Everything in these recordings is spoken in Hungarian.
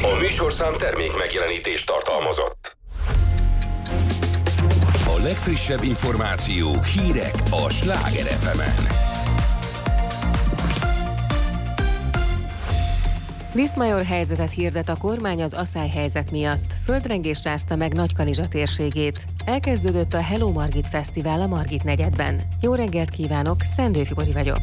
A műsorszám termék megjelenítést tartalmazott. A legfrissebb információk, hírek a Sláger FM-en. Viszmajor helyzetet hirdet a kormány az aszályhelyzet miatt. Földrengés rázta meg Nagykanizsa térségét. Elkezdődött a Hello Margit Fesztivál a Margit negyedben. Jó reggelt kívánok, Szendő Fibori vagyok.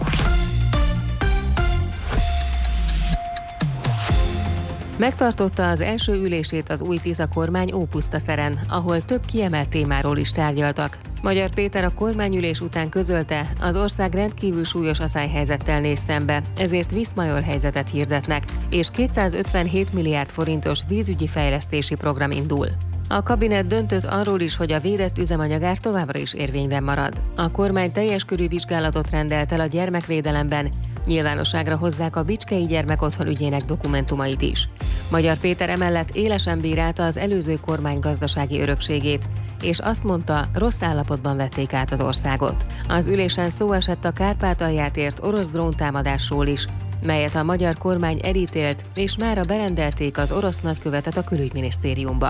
Megtartotta az első ülését az új Tisza kormány Ópusztaszeren, ahol több kiemelt témáról is tárgyaltak. Magyar Péter a kormányülés után közölte, az ország rendkívül súlyos aszályhelyzettel néz szembe, ezért Viszmajor helyzetet hirdetnek, és 257 milliárd forintos vízügyi fejlesztési program indul. A kabinet döntött arról is, hogy a védett üzemanyagár továbbra is érvényben marad. A kormány teljes körű vizsgálatot rendelt el a gyermekvédelemben, nyilvánosságra hozzák a Bicskei Gyermekotthon ügyének dokumentumait is. Magyar Péter emellett élesen bírálta az előző kormány gazdasági örökségét, és azt mondta, rossz állapotban vették át az országot. Az ülésen szó esett a Kárpátalját ért orosz dróntámadásról is, melyet a magyar kormány elítélt, és mára berendelték az orosz nagykövetet a külügyminisztériumba.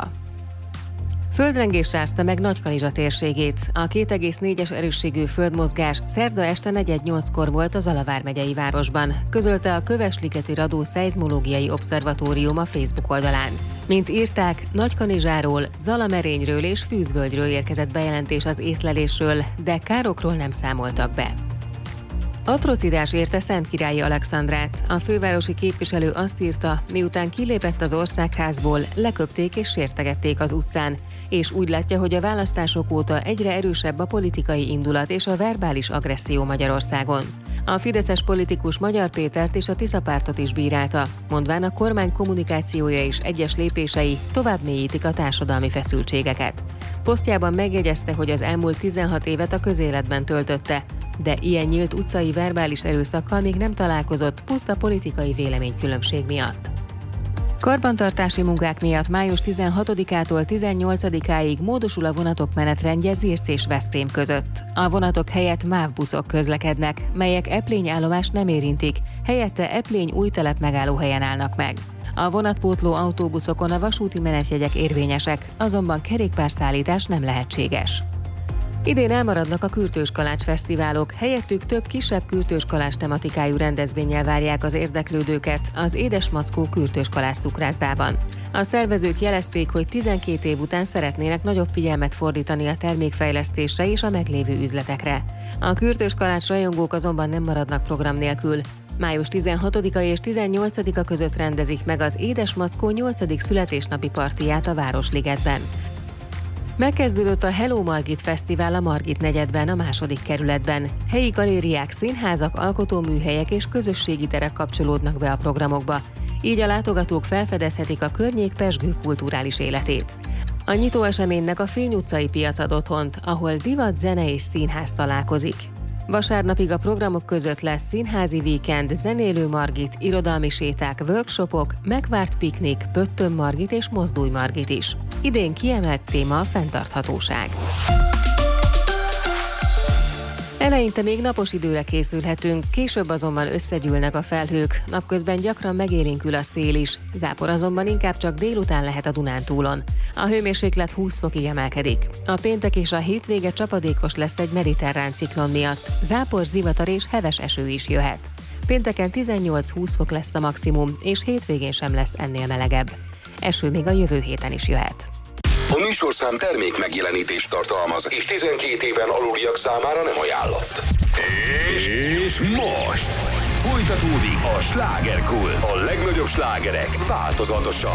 Földrengés rázta meg Nagykanizsa térségét. A 2,4-es erősségű földmozgás szerda este 4:08-kor volt a Zala vármegyei városban, közölte a Kövesligeti Radó Szeizmológiai Obszervatórium a Facebook oldalán. Mint írták, Nagykanizsáról, Zalamerényről és Fűzvölgyről érkezett bejelentés az észlelésről, de károkról nem számoltak be. Atrocitás érte Szentkirályi Alexandrát. A fővárosi képviselő azt írta, miután kilépett az országházból, leköpték és sértegették az utcán, és úgy látja, hogy a választások óta egyre erősebb a politikai indulat és a verbális agresszió Magyarországon. A fideszes politikus Magyar Pétert és a Tisza pártot is bírálta, mondván a kormány kommunikációja és egyes lépései tovább mélyítik a társadalmi feszültségeket. Posztjában megjegyezte, hogy az elmúlt 16 évet a közéletben töltötte, de ilyen nyílt utcai verbális erőszakkal még nem találkozott, puszta politikai véleménykülönbség miatt. Karbantartási munkák miatt május 16-ától 18-áig módosul a vonatok menetrendje Zirc és Veszprém között. A vonatok helyett MÁV buszok közlekednek, melyek Eplény állomást nem érintik, helyette Eplény Újtelep megállóhelyen állnak meg. A vonatpótló autóbuszokon a vasúti menetjegyek érvényesek, azonban kerékpárszállítás nem lehetséges. Idén elmaradnak a kürtőskalács fesztiválok, helyettük több kisebb kürtőskalács tematikájú rendezvénnyel várják az érdeklődőket az Édes Mackó kürtőskalács cukrászdában. A szervezők jelezték, hogy 12 év után szeretnének nagyobb figyelmet fordítani a termékfejlesztésre és a meglévő üzletekre. A kürtőskalács rajongók azonban nem maradnak program nélkül. Május 16-a és 18-a között rendezik meg az Édes Mackó 8. születésnapi partiját a Városligetben. Megkezdődött a Hello Margit Fesztivál a Margit negyedben, a 2. kerületben. Helyi galériák, színházak, alkotóműhelyek és közösségi terek kapcsolódnak be a programokba. Így a látogatók felfedezhetik a környék pezsgő kulturális életét. A nyitó eseménynek a Fény utcai piac ad otthont, ahol divat, zene és színház találkozik. Vasárnapig a programok között lesz színházi víkend, zenélő Margit, irodalmi séták, workshopok, megvárt piknik, Pöttöm Margit és Mozdulj Margit is. Idén kiemelt téma a fenntarthatóság. Eleinte még napos időre készülhetünk, később azonban összegyűlnek a felhők, napközben gyakran megélénkül a szél is, zápor azonban inkább csak délután lehet a Dunántúlon. A hőmérséklet 20 fokig emelkedik. A péntek és a hétvége csapadékos lesz egy mediterrán ciklon miatt, zápor, zivatar és heves eső is jöhet. Pénteken 18-20 fok lesz a maximum, és hétvégén sem lesz ennél melegebb. Eső még a jövő héten is jöhet. A műsorszám termék megjelenítést tartalmaz, és 12 éven aluliak számára nem ajánlott. És most folytatódik a Slágerkult. A legnagyobb slágerek változatosan